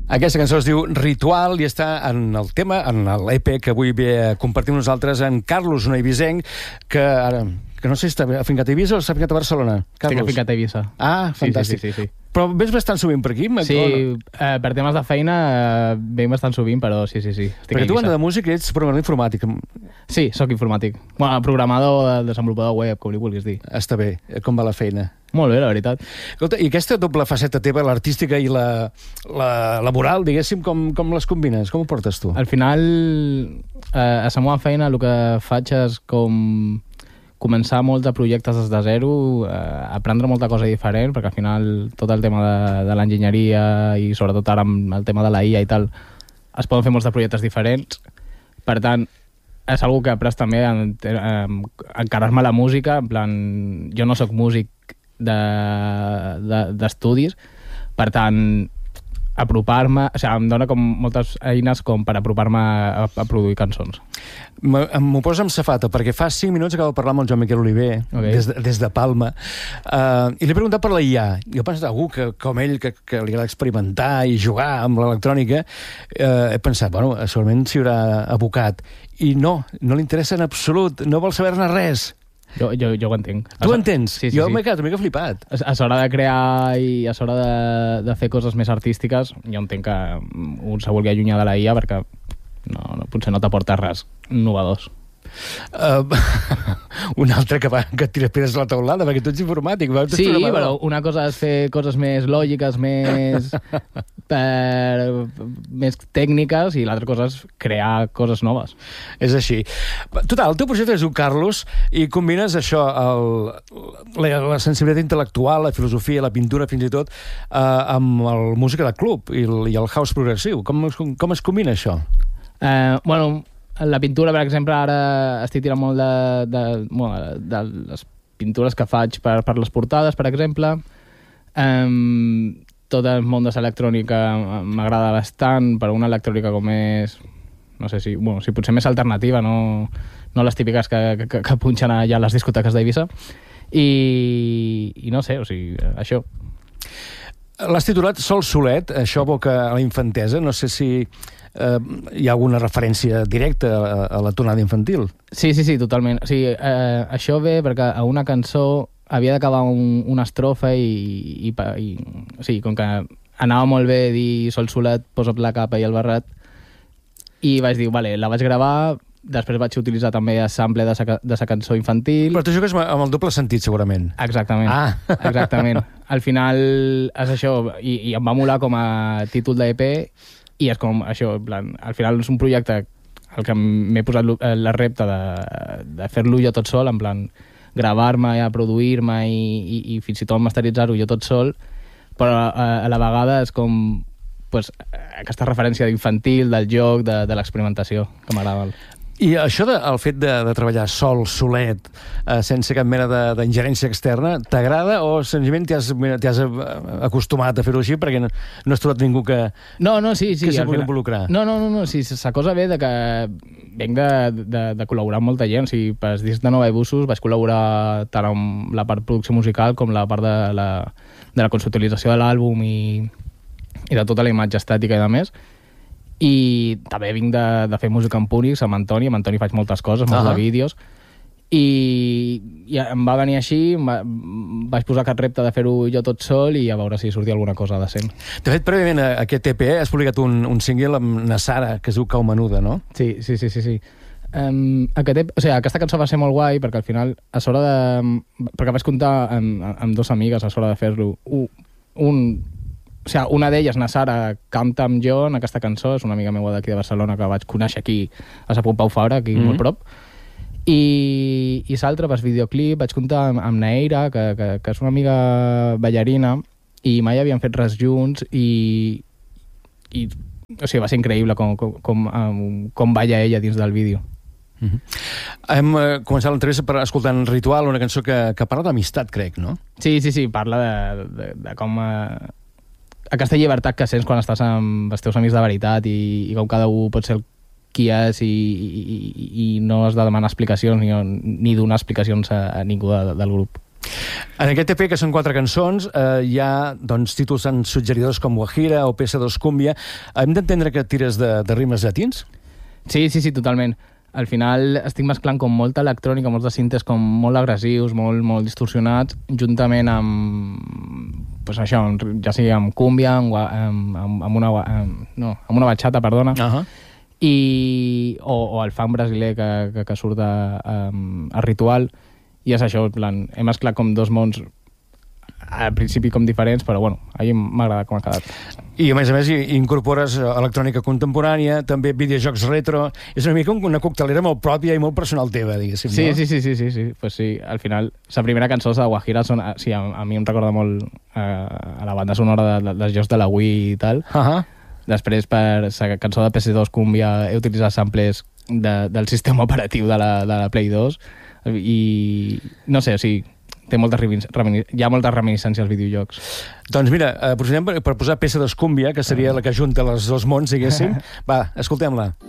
Aquesta cançó es diu Ritual i està en el tema, en l'EP que avui ve a compartir amb nosaltres en Carlos, un eivissenc que ara, que no sé si està afincat a Eivissa o s'ha afincat a Barcelona. Carlos. Estic afincat a Eivissa. Ah, fantàstic. Sí. Però vens bastant sovint per aquí? Sí, per temes de feina venc bastant sovint, però sí. Perquè tu, banda de música, ets programador informàtic. Sí, sóc informàtic. Bueno, programador, desenvolupador web, com li vulguis dir. Està bé. Com va la feina? Molt bé, la veritat. Escolta, i aquesta doble faceta teva, l'artística i la laboral, diguéssim, com les combines? Com ho portes tu? Al final, a la meva feina el que faig és com començar molts de projectes des de zero, aprendre molta cosa diferent, perquè al final tot el tema de l'enginyeria i sobretot ara amb el tema de la IA i tal, es poden fer molts de projectes diferents. Per tant, és algo que he après també encarar-me a la música, en plan, jo no sóc músic d'estudis, per tant, apropar-me, o sigui, em dona com moltes eines com per apropar-me a produir cançons. M'ho posa amb safata, perquè fa 5 minuts acabo de parlar amb el Joan Miquel Oliver, des de Palma, i li he preguntat per la IA. Jo he pensat, algú com ell, que li agrada experimentar i jugar amb l'electrònica, he pensat, bueno, segurament s'hi haurà abocat. I no li interessa en absolut, no vol saber-ne res. Jo ho entenc. Tu ho entens? Sí. Jo m'he quedat una mica flipat. A l'hora de crear i a l'hora de fer coses més artístiques, jo entenc que un se vulgui allunyar de la IA perquè potser no t'aporta res innovadors. Un altre que et tira pedres a la taulada, perquè tu ets informàtic. Sí, però una cosa és fer coses més lògiques, més tècniques, i l'altra cosa és crear coses noves. És així. Total, el teu projecte es diu Carlos i combines això, la sensibilitat intel·lectual, la filosofia, la pintura, fins i tot, amb la música de club i el house progressiu. Com es combina això? Bueno, la pintura, per exemple, ara estic tirant molt de les pintures que faig per les portades, per exemple. Tot el món de l'electrònica m'agrada bastant, per una electrònica com més, no sé si potser més alternativa, no les típiques que punxen allà a les discoteques d'Eivissa. I no sé, o sigui, això. L'has titulat Sol Solet, això evoca a la infantesa, no sé si hi ha alguna referència directa a la tonada infantil. Sí, totalment. O sigui, això ve perquè a una cançó havia d'acabar una estrofa i o sigui, com que anava molt bé dir Sol Solet, posa't la capa i el barret, i vaig dir, vale, la vaig gravar, després vaig utilitzar també el sample de la cançó infantil. Però tu jugues amb el doble sentit, segurament. Exactament. Exactament. Al final és això, i em va molar com a títol d'EP, i és com això, en plan, al final és un projecte al que m'he posat el repte de fer-lo jo tot sol, en plan, gravar-me, produir-me i fins i tot masteritzar-ho jo tot sol, però a la vegada és com aquesta referència d'infantil, del joc, de l'experimentació, que m'agrada. I això el fet de treballar sol, solet, sense cap mena d'ingerència externa, t'agrada o senzillament t'hi has acostumat a fer-ho així perquè no has trobat ningú que s'hi pugui involucrar? No, sí, la cosa ve de que venc de col·laborar amb molta gent. O sigui, per disc de Nova Busos vaig col·laborar tant amb la part producció musical com la part de la conceptualització de l'àlbum i de tota la imatge estètica i de més. I també vinc de fer música amb Punix, amb Antoni faig moltes coses, molts de vídeos, i em va venir així, vaig posar aquest repte de fer-ho jo tot sol i a veure si sortia alguna cosa decent. De fet, prèviament a aquest EP has publicat un single amb Nassara, que es diu Cau Menuda, no? Sí. Aquesta cançó va ser molt guai perquè al final, perquè vaig comptar amb dues amigues a l'hora de fer-lo. Una d'elles, Nassara, canta amb jo en aquesta cançó, és una amiga meva d'aquí de Barcelona que vaig conèixer aquí a la Pompeu Fabra, aquí molt prop, i l'altra, per videoclip, vaig comptar amb Neira, que és una amiga ballarina, i mai havien fet res junts, i o sigui, va ser increïble com balla ella dins del vídeo. Hem començat l'entrevista escoltant Ritual, una cançó que parla d'amistat, crec, no? Sí, parla de com aquesta llibertat que sents quan estàs amb els teus amics de veritat i com cada un pot ser qui és i no has de demanar explicacions ni donar explicacions a ningú del grup. En aquest EP, que són 4 cançons, hi ha títols tan suggeridors com Guajira o PS2 Cumbia. Hem d'entendre que tires de ritmes llatins? Sí, totalment. Al final estic mesclant com molta electrònica, molts de cintes com molt agressius, molt distorsionats, juntament amb, pues això, ja sigui amb cúmbia, amb una bachata, perdona, o el funk brasiler que surt a Ritual, i és això, en plan, he mesclat com dos mons al principi com diferents, però bueno, a mi m'ha agradat com ha quedat. I a més incorpores electrònica contemporània, també videojocs retro, és una mica una coctelera molt pròpia i molt personal teva, diguéssim, sí, no? Sí, pues sí, al final, la primera cançó de Guajira, sí, a mi em recorda molt a la banda sonora dels jocs de la Wii i tal. Després, per la cançó de PS2 Cumbia, he utilitzat samples del sistema operatiu de la Play 2, i no sé, o sigui, hi ha moltes reminiscències als videojocs. Doncs mira, aprofitem per posar PS2 Cumbia, que seria la que junta els dos mons, diguéssim. Va, escoltem-la.